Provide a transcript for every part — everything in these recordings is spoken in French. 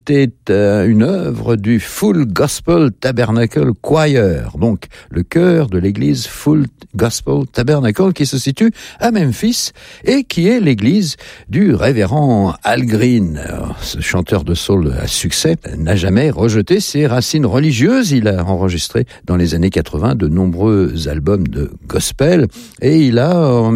C'était une œuvre du Full Gospel Tabernacle Choir, donc le chœur de l'église Full Gospel Tabernacle qui se situe à Memphis et qui est l'église du révérend Al Green. Alors, ce chanteur de soul à succès n'a jamais rejeté ses racines religieuses. Il a enregistré dans les années 80 de nombreux albums de gospel et il a en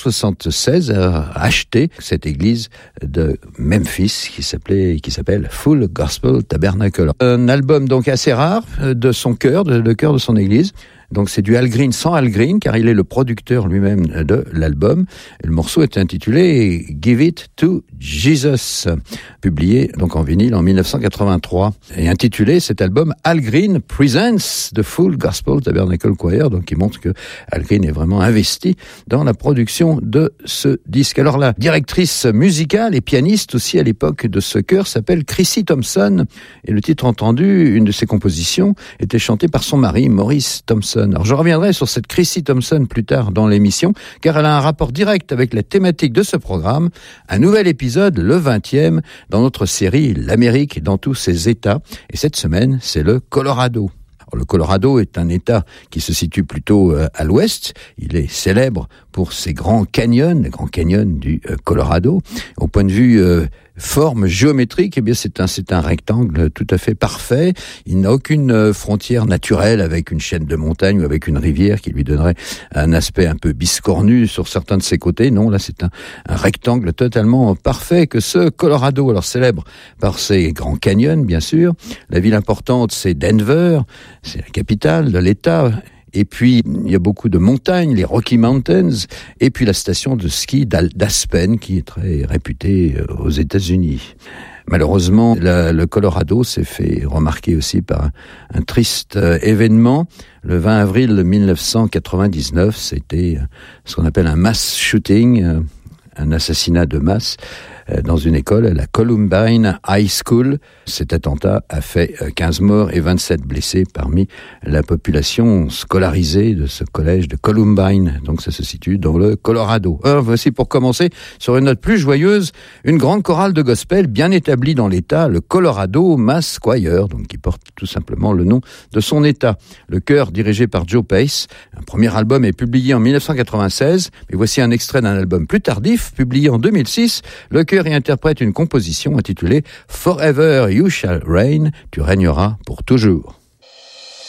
1976 acheté cette église de Memphis qui s'appelle Full Gospel Tabernacle. Un album donc assez rare de son chœur, le chœur de son église. Donc c'est du Al Green sans Al Green, car il est le producteur lui-même de l'album. Le morceau est intitulé Give It to Jesus, publié donc en vinyle en 1983 et intitulé cet album Al Green Presents the Full Gospel Tabernacle Choir, donc qui montre que Al Green est vraiment investi dans la production de ce disque. Alors la directrice musicale et pianiste aussi à l'époque de ce chœur s'appelle Chrissy Thompson et le titre entendu, une de ses compositions, était chanté par son mari Maurice Thompson. Alors je reviendrai sur cette Chrissy Thompson plus tard dans l'émission, car elle a un rapport direct avec la thématique de ce programme, un nouvel épisode, le 20e, dans notre série L'Amérique dans tous ses États, et cette semaine, c'est le Colorado. Alors, le Colorado est un État qui se situe plutôt à l'ouest, il est célèbre pour ses grands canyons, les grands canyons du Colorado. Au point de vue forme géométrique, eh bien c'est un rectangle tout à fait parfait. Il n'a aucune frontière naturelle avec une chaîne de montagnes ou avec une rivière qui lui donnerait un aspect un peu biscornu sur certains de ses côtés. Non, là c'est un rectangle totalement parfait que ce Colorado. Alors célèbre par ses grands canyons, bien sûr. La ville importante, c'est Denver, c'est la capitale de l'État. Et puis, il y a beaucoup de montagnes, les Rocky Mountains, et puis la station de ski d'Aspen, qui est très réputée aux États-Unis. Malheureusement, le Colorado s'est fait remarquer aussi par un triste événement. Le 20 avril 1999, c'était ce qu'on appelle un mass shooting, un assassinat de masse dans une école, la Columbine High School. Cet attentat a fait 15 morts et 27 blessés parmi la population scolarisée de ce collège de Columbine. Donc ça se situe dans le Colorado. Alors voici pour commencer, sur une note plus joyeuse, une grande chorale de gospel bien établie dans l'État, le Colorado Mass Choir, donc qui porte tout simplement le nom de son État. Le chœur dirigé par Joe Pace. Un premier album est publié en 1996, mais voici un extrait d'un album plus tardif, publié en 2006. Le chœur y interprète une composition intitulée Forever You Shall Reign, tu régneras pour toujours.